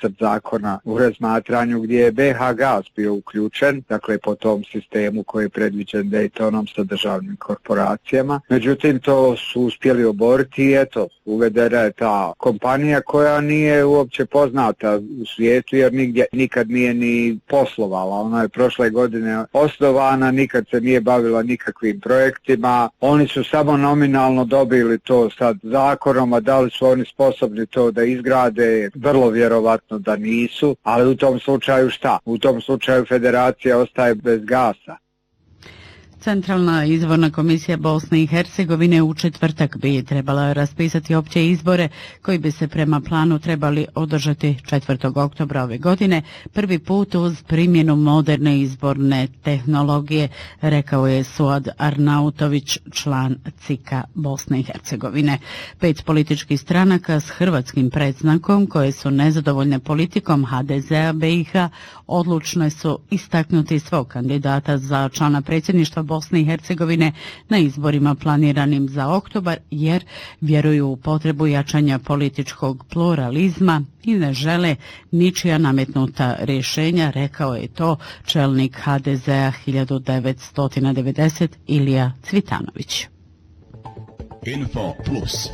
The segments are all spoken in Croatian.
nacrt zakona u razmatranju gdje je BH Gas bio uključen, dakle po tom sistemu koji je predviđen Daytonom sa državnim korporacijama. Međutim, to su uspjeli oboriti i eto, uvedena je ta kompanija koja nije uopće poznata u svijetu jer nigdje nikad nije ni poslovala. Ona je prošle godine osnovana, nikad se nije bavila nikakvim projektima. Oni su samo nominalno dobili to sad zakonom, a da li su oni sposobni to da izgrade, vrlo vjerovatno da nisu, ali u tom slučaju šta? U tom slučaju federacija ostaje bez gasa. Centralna izborna komisija Bosne i Hercegovine u četvrtak bi trebala raspisati opće izbore koji bi se prema planu trebali održati 4. oktobra ove godine, prvi put uz primjenu moderne izborne tehnologije, rekao je Suad Arnautović, član CIK-a Bosne i Hercegovine. 5 političkih stranaka s hrvatskim predznakom koje su nezadovoljne politikom HDZ-a BiH odlučne su istaknuti svog kandidata za člana predsjedništva Bosne i Hercegovine na izborima planiranim za oktobar jer vjeruju u potrebu jačanja političkog pluralizma i ne žele ničija nametnuta rješenja, rekao je to čelnik HDZ-a 1990 Ilija Cvitanović. Info Plus.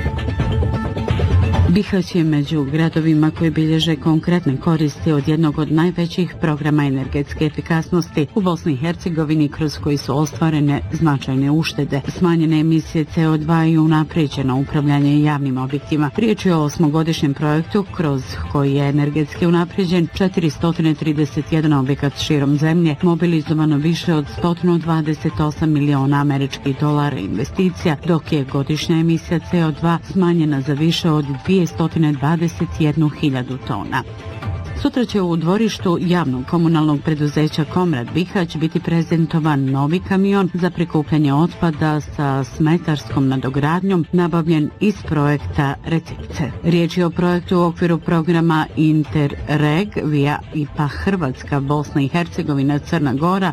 Bihać je među gradovima koji bilježe konkretne koristi od jednog od najvećih programa energetske efikasnosti u Bosni i Hercegovini kroz koji su ostvarene značajne uštede, smanjene emisije CO2 i unaprijeđeno upravljanje javnim objektima. Riječ je o 8-godišnjem projektu kroz koji je energetski unaprijeđen 431 objekat širom zemlje, mobilizovano više od 128 miliona američkih dolara investicija, dok je godišnja emisija CO2 smanjena za više od 221.000 tona. Sutra će u dvorištu javnog komunalnog preduzeća Komrad Bihać biti prezentovan novi kamion za prikupljanje otpada sa smetarskom nadogradnjom nabavljen iz projekta Recepce. Riječ je o projektu u okviru programa Interreg via IPA Hrvatska, Bosna i Hercegovina, Crna Gora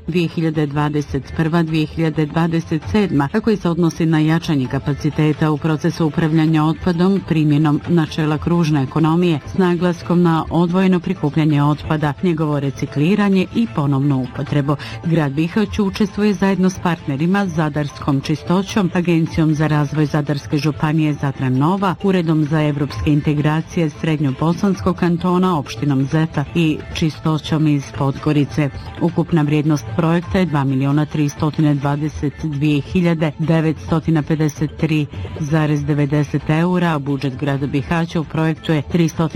2021-2027, a koji se odnosi na jačanje kapaciteta u procesu upravljanja otpadom primjenom načela kružne ekonomije s naglaskom na odvojeno prikupljanje otpada, njegovo recikliranje i ponovnu upotrebu. Grad Bihać učestvuje zajedno s partnerima Zadarskom čistoćom, Agencijom za razvoj Zadarske županije Zadra Nova, Uredom za evropske integracije Srednjobosanskog kantona, opštinom Zeta i čistoćom iz Podgorice. Ukupna vrijednost projekta je 2.322.953,90 eura, a budžet grada Bihaća u projektu je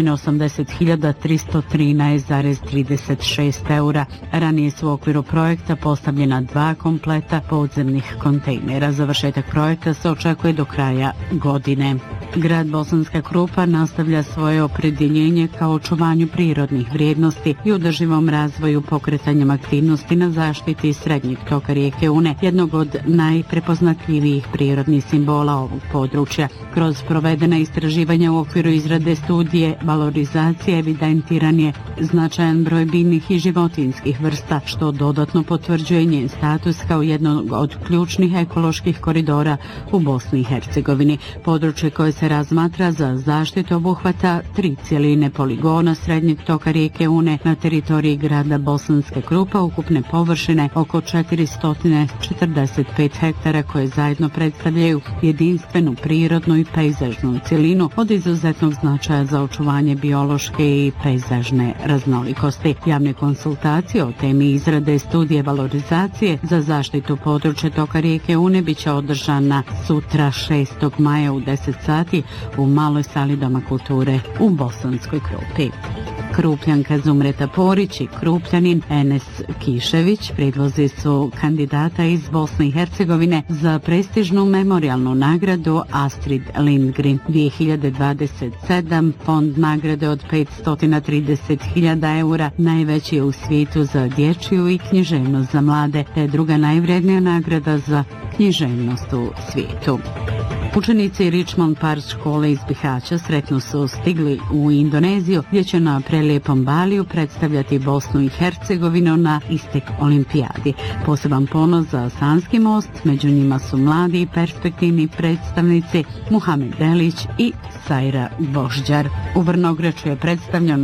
380.313,36 eura. Ranije su u okviru projekta postavljena 2 kompleta podzemnih kontejnera. Završetak projekta se očekuje do kraja godine. Grad Bosanska Krupa nastavlja svoje opredjeljenje kao očuvanju prirodnih vrijednosti i održivom razvoju pokretanjem aktivnosti na zaštiti srednjeg toka rijeke Une, jednog od najprepoznatljivijih prirodnih simbola ovog područja. Kroz provedena istraživanja u okviru izrade studije valorizacije evidentiran je značajan broj biljnih i životinjskih vrsta, što dodatno potvrđuje njen status kao jednog od ključnih ekoloških koridora u Bosni i Hercegovini. Područje koje se razmatra za zaštitu obuhvata 3 cjeline poligona srednjeg toka rijeke Une na teritoriji grada Bosanska Krupa, ukupne površine oko 445 hektara koje zajedno predstavljaju jedinstvenu prirodnu i pejzažnu cjelinu od izuzetnog značaja za očuvanje biološke i pejzažne raznolikosti. Javne konsultacije o temi izrade studije valorizacije za zaštitu područja toka rijeke Une biće održana sutra 6. maja u 10 sati u maloj sali Doma kulture u Bosanskoj Krupi. Krupljanka Zumreta Porić i Krupljanin Enes Kišević predlozi su kandidata iz Bosne i Hercegovine za prestižnu memorijalnu nagradu Astrid Lindgren 2027, fond nagrade od 530.000 eura, najveći u svijetu za dječju i književnost za mlade, te druga najvrednija nagrada za književnost u svijetu. Učenici Richmond Park škole iz Bihaća sretno su stigli u Indoneziju, gdje će na prelijepom Baliju predstavljati Bosnu i Hercegovinu na istek olimpijadi. Poseban ponos za Sanski most, među njima su mladi i perspektivni predstavnici Muhamed Delić i Sajra Božđar. U Vrnograču je predstavljeno